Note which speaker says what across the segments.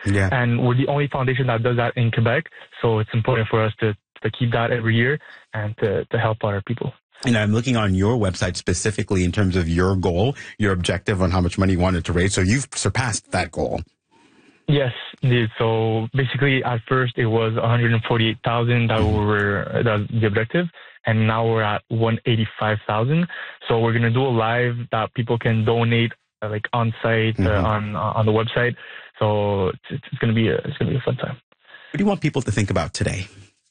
Speaker 1: Yeah.
Speaker 2: And we're the only foundation that does that in Quebec. So it's important for us to keep that every year and to help our people.
Speaker 1: And I'm looking on your website specifically in terms of your goal, your objective on how much money you wanted to raise. So you've surpassed that goal.
Speaker 2: Yes, indeed. So basically, at first it was 148,000 that was the objective, and now we're at 185,000. So we're gonna do a live that people can donate like on site on the website. So it's gonna be a fun time.
Speaker 1: What do you want people to think about today?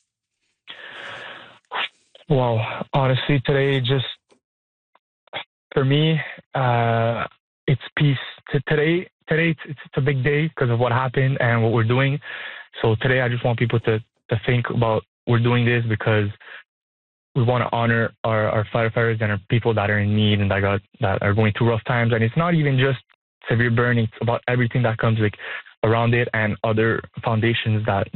Speaker 2: Well, honestly, today just for me, it's peace. Today it's a big day because of what happened and what we're doing. So today I just want people to think about we're doing this because we want to honor our firefighters and our people that are in need and that are going through rough times. And it's not even just severe burning; it's about everything that comes like around it and other foundations that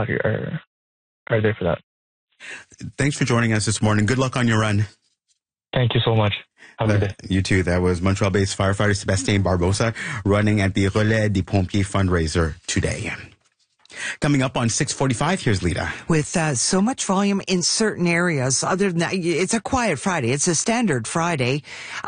Speaker 2: are there for that.
Speaker 1: Thanks for joining us this morning. Good luck on your run.
Speaker 2: Thank you so much. Have a good day.
Speaker 1: You too. That was Montreal-based firefighter Sébastien Barbosa running at the Relais des Pompiers fundraiser today. Coming up on 6:45, here's Lita.
Speaker 3: With so much volume in certain areas, other than that, it's a quiet Friday. It's a standard Friday.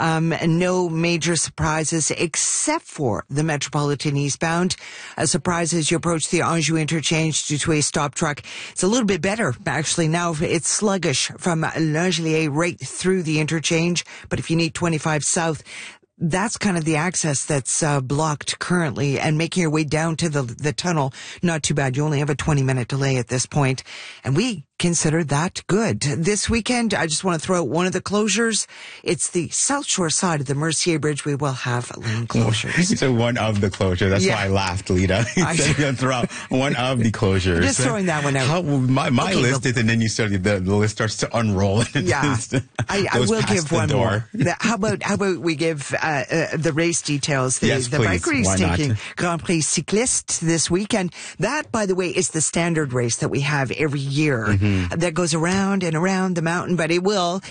Speaker 3: No major surprises except for the Metropolitan eastbound. A surprise as you approach the Anjou interchange due to a stop truck. It's a little bit better, actually. Now it's sluggish from Langelier right through the interchange. But if you need 25 south, that's kind of the access that's blocked currently, and making your way down to the tunnel, not too bad. You only have a 20-minute delay at this point, and we consider that good. This weekend, I just want to throw out one of the closures. It's the South Shore side of the Mercier Bridge. We will have lane closures.
Speaker 1: So one of the closures. That's why I laughed, Lita. You said you're going to throw out one of the closures.
Speaker 3: Just throwing that one out.
Speaker 1: My list is, and then you started, the list starts to unroll.
Speaker 3: Yeah. I will give one more. How about we give the race details? The bike race taking Grand Prix Cycliste this weekend. That, by the way, is the standard race that we have every year. That goes around and around the mountain, but it will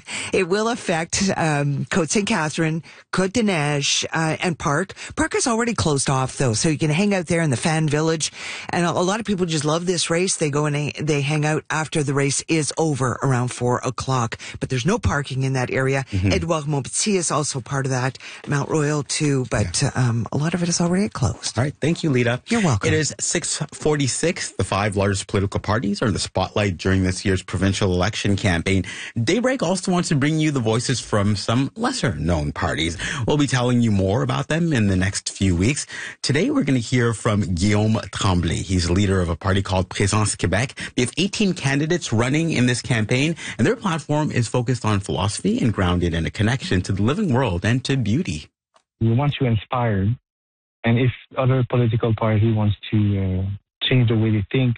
Speaker 3: affect Côte St. Catherine, Côte des Neiges, and Parc. Parc is already closed off, though, so you can hang out there in the fan village. And a lot of people just love this race. They go and they hang out after the race is over around 4:00. But there's no parking in that area. Edouard Montpetit is also part of that. Mount Royal too, but a lot of it is already closed.
Speaker 1: All right, thank you, Lita.
Speaker 3: You're welcome.
Speaker 1: It is 6:46. The 5 largest political parties are in the spotlight during this year's provincial election campaign. Daybreak also wants to bring you the voices from some lesser-known parties. We'll be telling you more about them in the next few weeks. Today, we're going to hear from Guillaume Tremblay. He's leader of a party called Présence Québec. They have 18 candidates running in this campaign, and their platform is focused on philosophy and grounded in a connection to the living world and to beauty.
Speaker 4: We want to inspire, and if other political party wants to change the way they think,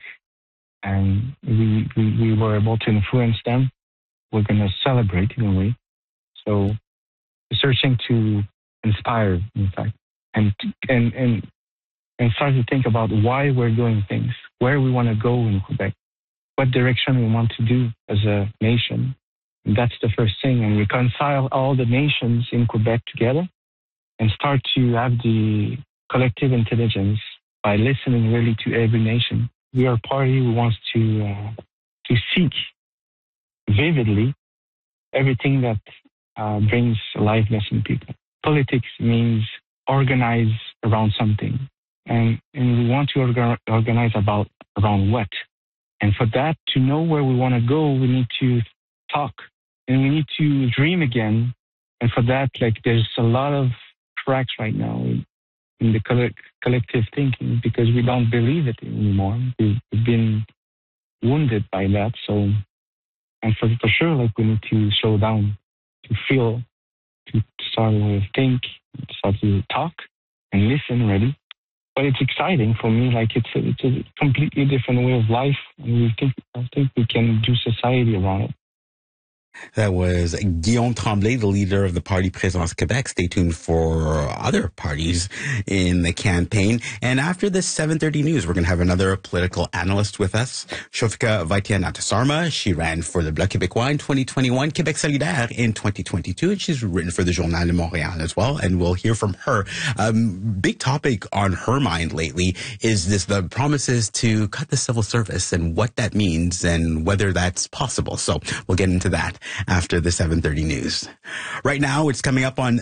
Speaker 4: and we were able to influence them, we're going to celebrate in a way. So searching to inspire, in fact, and start to think about why we're doing things, where we want to go in Quebec, what direction we want to do as a nation. And that's the first thing, and reconcile all the nations in Quebec together and start to have the collective intelligence by listening really to every nation. We are a party who wants to seek vividly everything that brings aliveness in people. Politics means organize around something, and we want to organize around what. And for that, to know where we want to go, we need to talk, and we need to dream again. And for that, there's a lot of cracks right now in the collective thinking because we don't believe it anymore. We've been wounded by that. So, and for sure, we need to slow down, to feel, to start to think, start to talk and listen really. But it's exciting for me. It's a completely different way of life, and I think we can do society around it.
Speaker 1: That was Guillaume Tremblay, the leader of the party Présence Québec. Stay tuned for other parties in the campaign. And after this 7:30 news, we're going to have another political analyst with us, Shofika Vaitianatasarma. She ran for the Bloc Québécois in 2021, Québec Solidaire in 2022, and she's written for the Journal de Montréal as well. And we'll hear from her. Big topic on her mind lately is the promises to cut the civil service and what that means and whether that's possible. So we'll get into that after the 7:30 news. Right now, it's coming up on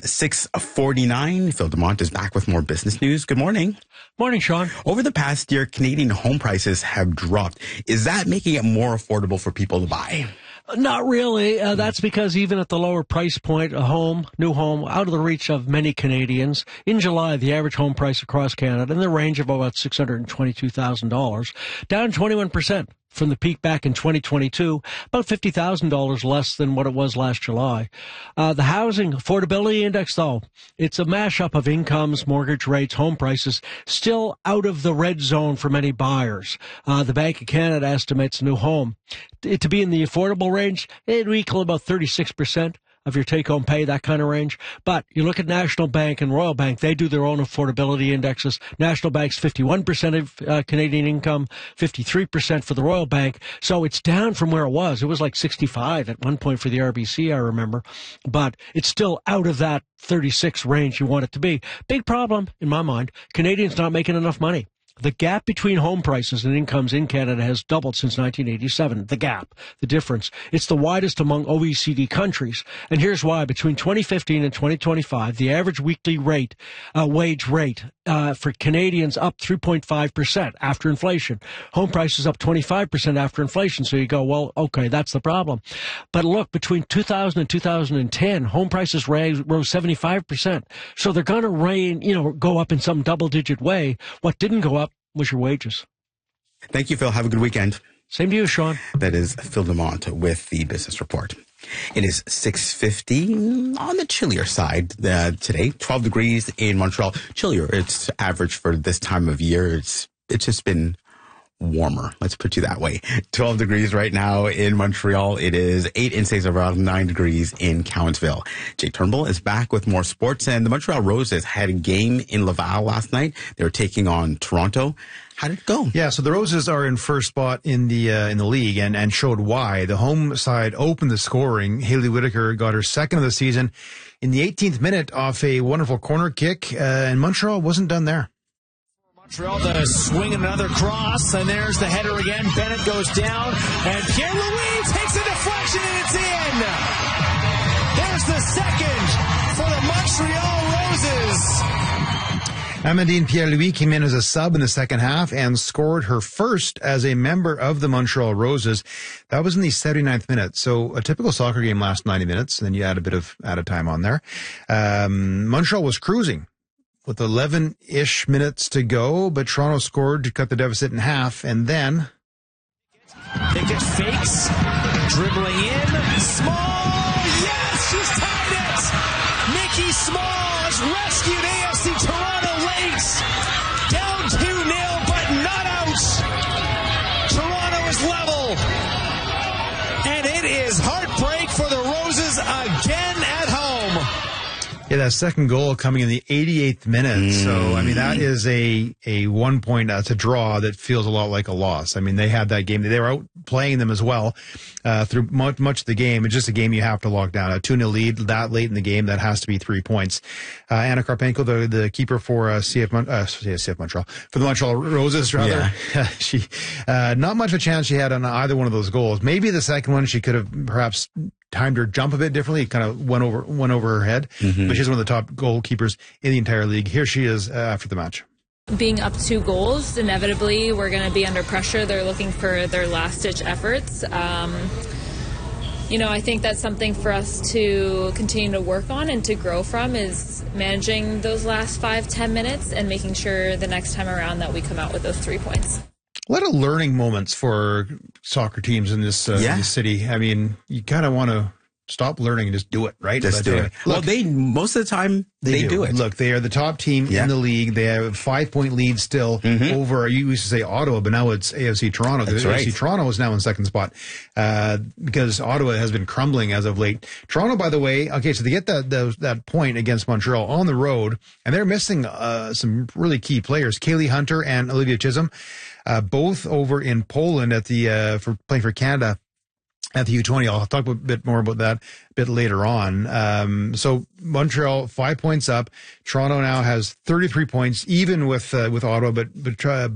Speaker 1: 6:49. Phil Demont is back with more business news. Good morning.
Speaker 5: Morning, Sean.
Speaker 1: Over the past year, Canadian home prices have dropped. Is that making it more affordable for people to buy?
Speaker 5: Not really. That's because even at the lower price point, new home, out of the reach of many Canadians. In July, the average home price across Canada in the range of about $622,000, down 21%. From the peak back in 2022, about $50,000 less than what it was last July. The Housing Affordability Index, though, it's a mashup of incomes, mortgage rates, home prices, still out of the red zone for many buyers. The Bank of Canada estimates a new home to be in the affordable range. It would equal about 36% of your take-home pay, that kind of range. But you look at National Bank and Royal Bank, they do their own affordability indexes. National Bank's 51% of Canadian income, 53% for the Royal Bank. So it's down from where it was. It was like 65 at one point for the RBC, I remember. But it's still out of that 36 range you want it to be. Big problem, in my mind, Canadians not making enough money. The gap between home prices and incomes in Canada has doubled since 1987. The gap, the difference. It's the widest among OECD countries. And here's why. Between 2015 and 2025, the average weekly wage rate for Canadians up 3.5% after inflation. Home prices up 25% after inflation. So you go, well, okay, that's the problem. But look, between 2000 and 2010, home prices rose 75%. So they're going to go up in some double-digit way. What didn't go up was your wages.
Speaker 1: Thank you, Phil. Have a good weekend.
Speaker 5: Same to you, Sean.
Speaker 1: That is Phil Demont with the Business Report. It is 6:50 on the chillier side today. 12 degrees in Montreal. Chillier. It's average for this time of year. It's just been warmer. Let's put you that way. 12 degrees right now in Montreal. It is 8 in Saint-Sauveur, 9 degrees in Cowansville. Jake Turnbull is back with more sports, and the Montreal Roses had a game in Laval last night. They were taking on Toronto. How did it go?
Speaker 6: Yeah, so the Roses are in first spot in the league and showed why. The home side opened the scoring. Hayley Whitaker got her second of the season in the 18th minute off a wonderful corner kick, and Montreal wasn't done there.
Speaker 7: Montreal to swing another cross, and there's the header again. Bennett goes down, and Pierre-Louis takes a deflection, and it's in. There's the second for the Montreal Roses.
Speaker 6: Amandine Pierre-Louis came in as a sub in the second half and scored her first as a member of the Montreal Roses. That was in the 79th minute. So a typical soccer game lasts 90 minutes, and then you add a bit of added time on there. Montreal was cruising with 11-ish minutes to go, but Toronto scored to cut the deficit in half, and then
Speaker 7: Pickett fakes, dribbling in, Small, yes, she's tied it! Nikki Small has rescued AFC Toronto late, down 2-0, but not out. Toronto is level, and it is heartbreak for the Roses again at home.
Speaker 6: Yeah, that second goal coming in the 88th minute. So, I mean, that is a 1 point, it's a draw that feels a lot like a loss. I mean, they had that game. They were out playing them as well through much of the game. It's just a game you have to lock down. A 2-0 lead that late in the game, that has to be 3 points. Anna Karpenko, the keeper for CF Montreal, for the Montreal Roses, rather. Yeah. She, not much of a chance she had on either one of those goals. Maybe the second one she could have perhaps timed her jump a bit differently. It kind of went over her head. But she's one of the top goalkeepers in the entire league. Here she is after the match.
Speaker 8: Being up 2 goals, inevitably we're going to be under pressure. They're looking for their last-ditch efforts. I think that's something for us to continue to work on and to grow from, is managing those last 5-10 minutes and making sure the next time around that we come out with those 3 points.
Speaker 6: A lot of learning moments for soccer teams in this city. I mean, you kind of want to stop learning and just do it, right?
Speaker 1: Just do it. Well, most of the time they do it.
Speaker 6: Look, they are the top team in the league. They have a 5-point lead still over, you used to say Ottawa, but now it's AFC Toronto.
Speaker 1: That's right.
Speaker 6: AFC Toronto is now in second spot because Ottawa has been crumbling as of late. Toronto, by the way, okay, so they get that point against Montreal on the road, and they're missing some really key players, Kaylee Hunter and Olivia Chisholm, both over in Poland at the for playing for Canada at the U20. I'll talk a bit more about that a bit later on. So Montreal 5 points up. Toronto now has 33 points, even with Ottawa, but